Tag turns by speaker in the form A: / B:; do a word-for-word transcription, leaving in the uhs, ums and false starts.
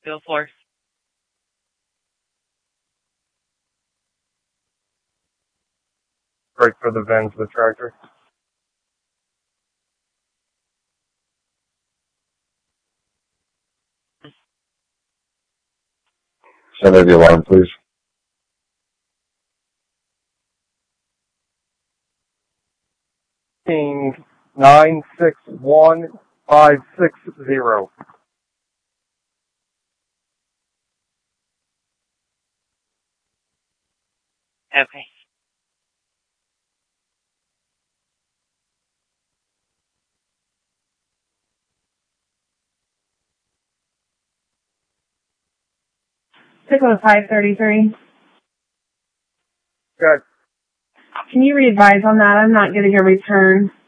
A: Bill Force.
B: Right for the vents of the tractor.
C: Send out the alarm, please.
B: nine six one five six zero.
A: Okay.
D: Pickle five thirty-three.
B: Good.
D: Can you re-advise on that? I'm not getting a return.